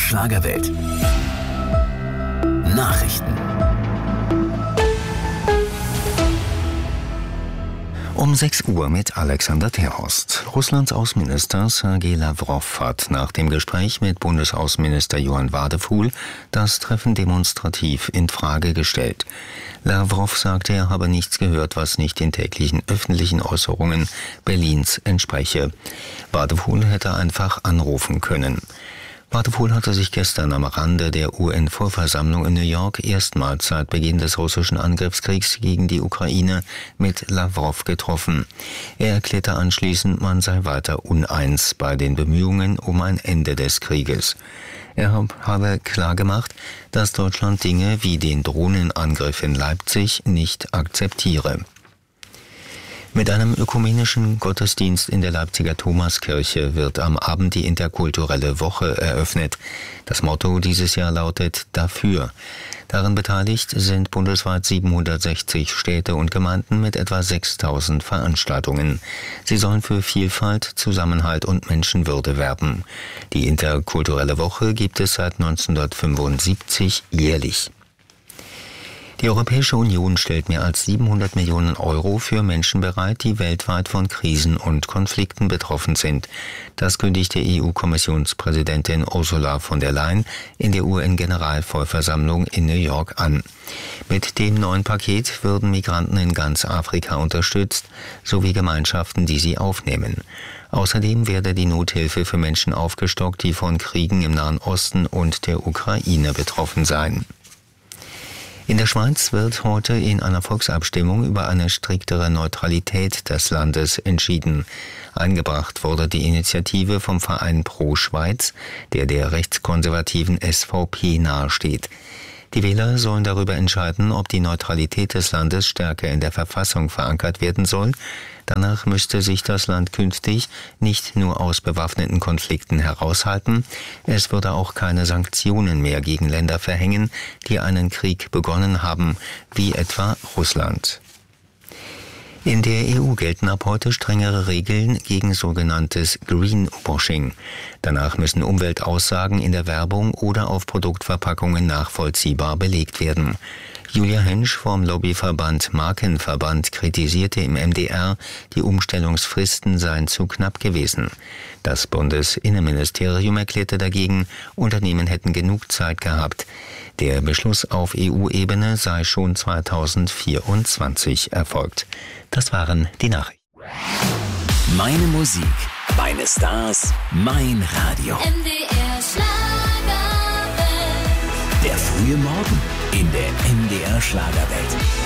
Schlagerwelt. Nachrichten. Um 6 Uhr mit Alexander Terhorst. Russlands Außenminister Sergei Lavrov hat nach dem Gespräch mit Bundesaußenminister Johann Wadephul das Treffen demonstrativ in Frage gestellt. Lavrov sagte, er habe nichts gehört, was nicht den täglichen öffentlichen Äußerungen Berlins entspreche. Wadephul hätte einfach anrufen können. Wadephul hatte sich gestern am Rande der UN-Vollversammlung in New York erstmals seit Beginn des russischen Angriffskriegs gegen die Ukraine mit Lavrov getroffen. Er erklärte anschließend, man sei weiter uneins bei den Bemühungen um ein Ende des Krieges. Er habe klargemacht, dass Deutschland Dinge wie den Drohnenangriff in Leipzig nicht akzeptiere. Mit einem ökumenischen Gottesdienst in der Leipziger Thomaskirche wird am Abend die interkulturelle Woche eröffnet. Das Motto dieses Jahr lautet »Dafür«. Daran beteiligt sind bundesweit 760 Städte und Gemeinden mit etwa 6.000 Veranstaltungen. Sie sollen für Vielfalt, Zusammenhalt und Menschenwürde werben. Die interkulturelle Woche gibt es seit 1975 jährlich. Die Europäische Union stellt mehr als 700 Millionen Euro für Menschen bereit, die weltweit von Krisen und Konflikten betroffen sind. Das kündigte EU-Kommissionspräsidentin Ursula von der Leyen in der UN-Generalvollversammlung in New York an. Mit dem neuen Paket würden Migranten in ganz Afrika unterstützt, sowie Gemeinschaften, die sie aufnehmen. Außerdem werde die Nothilfe für Menschen aufgestockt, die von Kriegen im Nahen Osten und der Ukraine betroffen seien. In der Schweiz wird heute in einer Volksabstimmung über eine striktere Neutralität des Landes entschieden. Eingebracht wurde die Initiative vom Verein Pro Schweiz, der rechtskonservativen SVP nahesteht. Die Wähler sollen darüber entscheiden, ob die Neutralität des Landes stärker in der Verfassung verankert werden soll. Danach müsste sich das Land künftig nicht nur aus bewaffneten Konflikten heraushalten, es würde auch keine Sanktionen mehr gegen Länder verhängen, die einen Krieg begonnen haben, wie etwa Russland. In der EU gelten ab heute strengere Regeln gegen sogenanntes Greenwashing. Danach müssen Umweltaussagen in der Werbung oder auf Produktverpackungen nachvollziehbar belegt werden. Julia Hensch vom Lobbyverband Markenverband kritisierte im MDR, die Umstellungsfristen seien zu knapp gewesen. Das Bundesinnenministerium erklärte dagegen, Unternehmen hätten genug Zeit gehabt. Der Beschluss auf EU-Ebene sei schon 2024 erfolgt. Das waren die Nachrichten. Meine Musik, meine Stars, mein Radio. MDR Schlagerwelt. Der frühe Morgen in der MDR Schlagerwelt.